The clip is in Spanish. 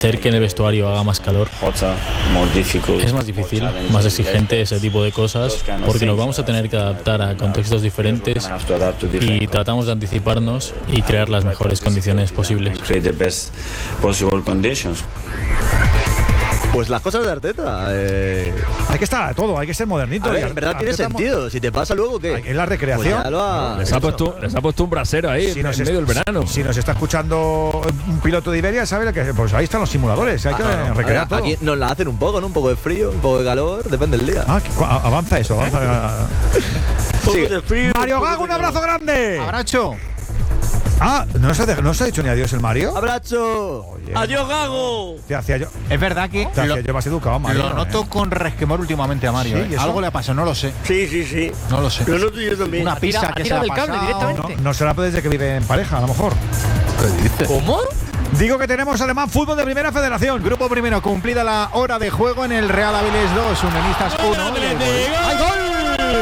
hacer que en el vestuario haga más calor. Es más difícil, más exigente ese tipo de cosas, porque nos vamos a tener que adaptar a contextos diferentes y tratamos de anticiparnos y crear las mejores condiciones posibles. Pues las cosas de Arteta. Hay que estar a todo, hay que ser modernito. A ver, en verdad tiene sentido. Si te pasa luego, ¿qué? Es la recreación. Pues les ha puesto un brasero ahí en medio del verano. Si nos está escuchando un piloto de Iberia, sabe que pues ahí están los simuladores. Hay que recrear todo. Aquí nos la hacen un poco, ¿no? Un poco de frío, un poco de calor, depende del día. Avanza eso, avanza. Sí. De frío, Mario Gago, un abrazo grande. Abrazo. ¿No se ha dicho ni adiós el Mario? ¡Abrazo! Oye, ¡Adiós, Gago! Te hacía yo. Es verdad que Yo más educado, Mario. Lo noto con resquemor últimamente a Mario. Sí, Algo le pasó, no lo sé. Sí. No lo sé. Lo noto yo también. Una pizza que se ha del cable pasado. directamente. No será desde que vive en pareja, a lo mejor. ¿Qué dices? ¿Cómo? Digo que tenemos Alemán Fútbol de Primera Federación. Grupo primero, cumplida la hora de juego en el Real Avilés 2, Unionistas 1. ¡Hay gol!